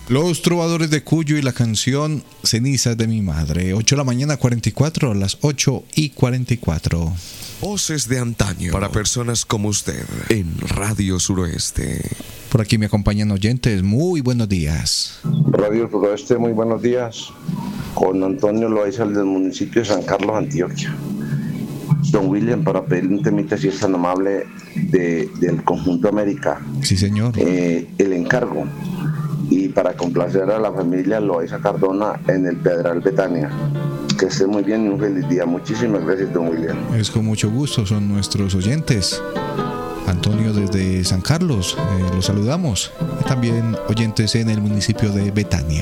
Los Trovadores de Cuyo y la canción Cenizas de mi madre. 8 de la mañana, 44, a las 8:44. Voces de antaño para personas como usted en Radio Suroeste. Por aquí me acompañan oyentes. Muy buenos días. Radio Suroeste, muy buenos días. Con Antonio Loaiza del municipio de San Carlos, Antioquia. Don William, para pedir un temita, si es tan amable, del Conjunto América. Sí, señor. El encargo. Y para complacer a la familia Loaiza Cardona en el Pedral Betania. Que esté muy bien y un feliz día. Muchísimas gracias, don William. Es con mucho gusto, son nuestros oyentes. Antonio desde San Carlos, los saludamos. Y también oyentes en el municipio de Betania.